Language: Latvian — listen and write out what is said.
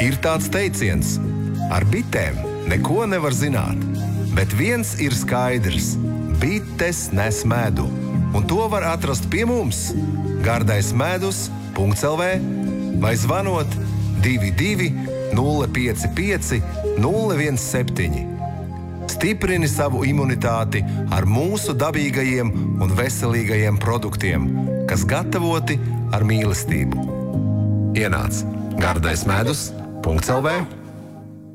Ir tāds teiciens, ar bitēm neko nevar zināt, bet viens ir skaidrs – bites nes medu, un to var atrast pie mums gardaismedus.lv vai zvanot 22 055 017. Stiprini savu imunitāti ar mūsu dabīgajiem un veselīgajiem produktiem, kas gatavoti ar mīlestību. Ienāc gardaismedus.lv